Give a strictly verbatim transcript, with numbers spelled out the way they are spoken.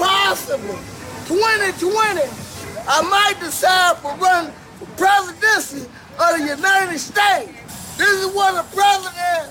possible, twenty twenty, I might decide for running for presidency of the United States. This is what the president